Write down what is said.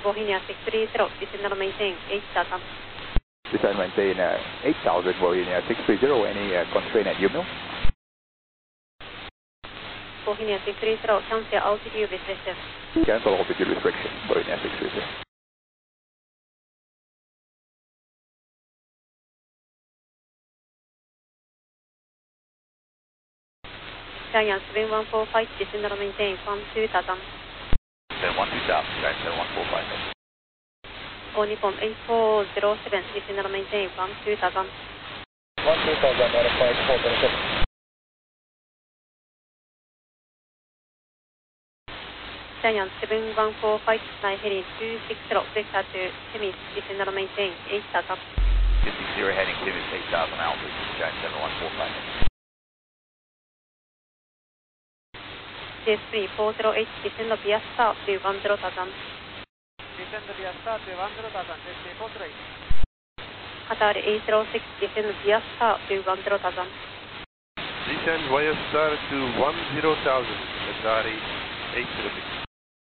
Bohemia 630, descend and maintain 8000. Descend maintain 8000, Bohemia 630, any constraint at UMIL? Bohemia 630, cancel altitude restriction. Cancel altitude restriction, Bohemia 630. Giant 7145, descend and maintain 12000. 712 south, Giant 7145. All Nippon 8407, descend and maintain 12000. 12000, modified 407. Giant 7145, fly heading 260, vector to Timis, descend and maintain 8000. 260 heading Timis 8000 altitude, Giant 7145. CS3 408, descend via star to 10,000. Descend via star to 10,000, SC 408. Qatar 806, descend via star to 10,000. Descend via star to 10,000, Qatar 806.